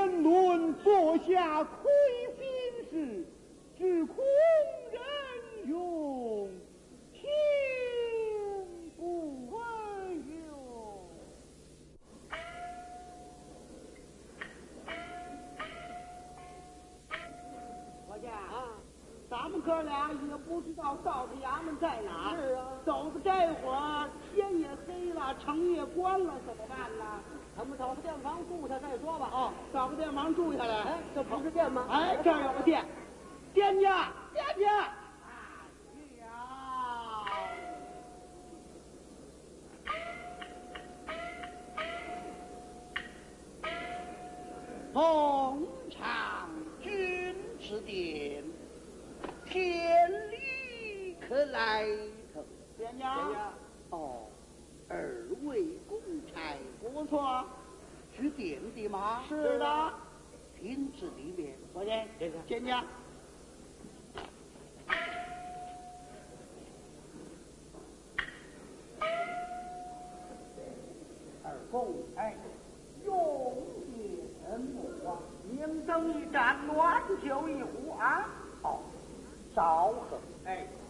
天伦坐下亏心事，只恐人勇天不为用。我家咱们哥俩也不知道少爷衙门在哪。是啊，走到这会儿，天也黑了，城也关了，怎么办呢？ 咱们找个店房住下再说吧。 哦，找个店房住下来。 哎，这不是店吗？ 哎，这儿有个店，店家，店家。红场君之店，天理可来投。店家，哦，二位公差不错，是店的吗？是的，品质里面，伙计，店家。二公差用点目啊，明灯一盏，暖酒一壶啊。哦，少喝。哎。